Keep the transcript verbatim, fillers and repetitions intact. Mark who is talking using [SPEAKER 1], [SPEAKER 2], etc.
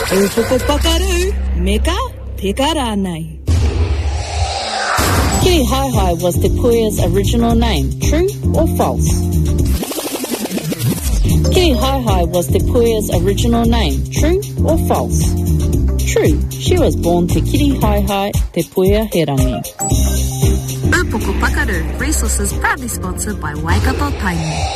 [SPEAKER 1] E toko pakaru, meka peka rānei. Kiri Hai Hai was Te Puia's original name. True or false? Kiri Hai Hai was Te Puia's original name. True or false? True. She was born to Kiri Hai Hai, Te Puia Herangi.
[SPEAKER 2] Upoko Pakaru, resources proudly sponsored by Waikato Tainui.